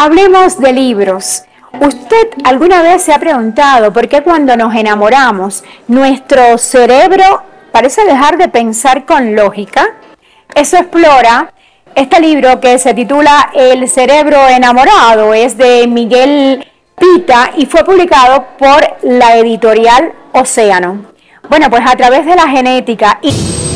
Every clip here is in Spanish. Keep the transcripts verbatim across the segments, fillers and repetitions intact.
Hablemos de libros. ¿Usted alguna vez se ha preguntado por qué cuando nos enamoramos nuestro cerebro parece dejar de pensar con lógica? Eso explora este libro que se titula El cerebro enamorado. Es de Miguel Pita y fue publicado por la editorial Océano. Bueno, pues a través de la genética y...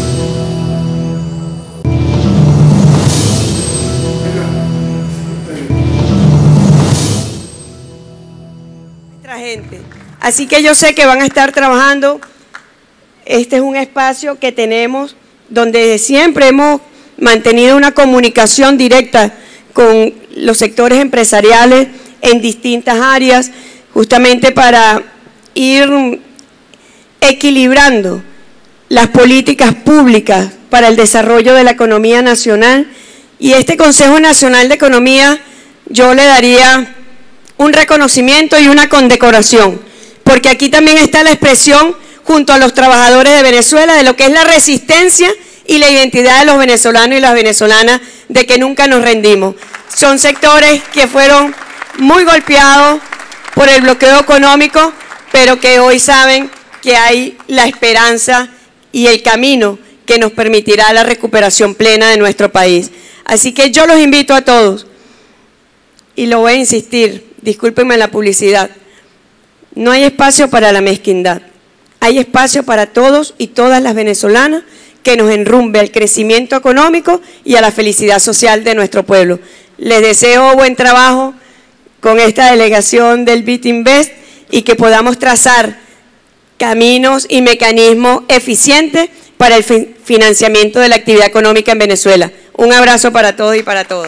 gente. Así que yo sé que van a estar trabajando. Este es un espacio que tenemos donde siempre hemos mantenido una comunicación directa con los sectores empresariales en distintas áreas, justamente para ir equilibrando las políticas públicas para el desarrollo de la economía nacional. Y este Consejo Nacional de Economía yo le daría un reconocimiento y una condecoración, porque aquí también está la expresión junto a los trabajadores de Venezuela de lo que es la resistencia y la identidad de los venezolanos y las venezolanas, de que nunca nos rendimos. Son sectores que fueron muy golpeados por el bloqueo económico, pero que hoy saben que hay la esperanza y el camino que nos permitirá la recuperación plena de nuestro país. Así que yo los invito a todos, y lo voy a insistir, discúlpenme la publicidad, no hay espacio para la mezquindad, hay espacio para todos y todas las venezolanas que nos enrumbe al crecimiento económico y a la felicidad social de nuestro pueblo. Les deseo buen trabajo con esta delegación del BITINVEST y que podamos trazar caminos y mecanismos eficientes para el financiamiento de la actividad económica en Venezuela. Un abrazo para todos y para todas.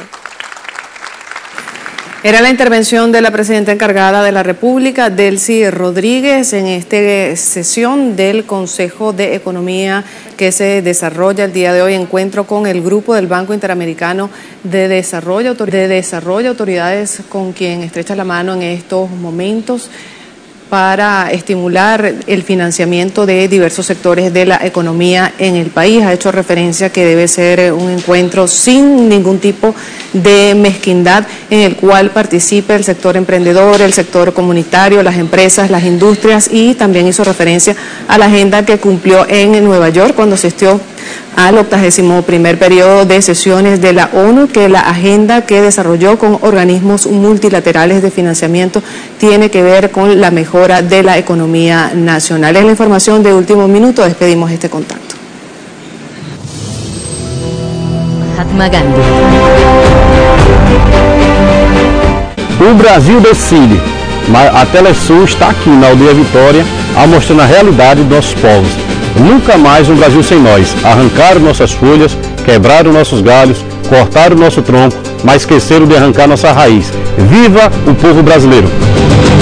Era la intervención de la presidenta encargada de la República, Delcy Rodríguez, en esta sesión del Consejo de Economía que se desarrolla el día de hoy. Encuentro con el grupo del Banco Interamericano de Desarrollo, de Desarrollo, autoridades con quien estrecha la mano en estos momentos para estimular el financiamiento de diversos sectores de la economía en el país. Ha hecho referencia que debe ser un encuentro sin ningún tipo de mezquindad, en el cual participe el sector emprendedor, el sector comunitario, las empresas, las industrias, y también hizo referencia a la agenda que cumplió en Nueva York cuando asistió al octagésimo primer periodo de sesiones de la ONU, que la agenda que desarrolló con organismos multilaterales de financiamiento tiene que ver con la mejora de la economía nacional. Es la información de último minuto, despedimos este contacto. Mahatma Gandhi. O Brasil decide, mas a Telesul está aqui na Aldeia Vitória, mostrando a realidade dos nossos povos. Nunca mais um Brasil sem nós. Arrancaram nossas folhas, quebraram nossos galhos, cortaram nosso tronco, mas esqueceram de arrancar nossa raiz. Viva o povo brasileiro!